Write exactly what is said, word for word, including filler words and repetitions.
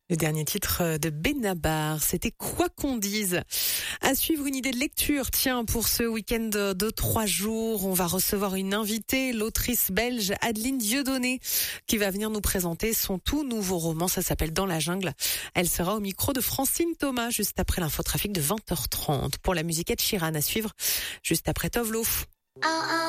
Le dernier titre de Benabar, c'était Quoi qu'on dise. À suivre une idée de lecture. Tiens, pour ce week-end de, de trois jours, on va recevoir une invitée, l'autrice belge Adeline Dieudonné, qui va venir nous présenter son tout nouveau roman. Ça s'appelle Dans la jungle. Elle sera au micro de Francine Thomas, juste après l'infotrafic de vingt heures trente. Pour la musique Ed Sheeran à suivre, juste après Tovlo.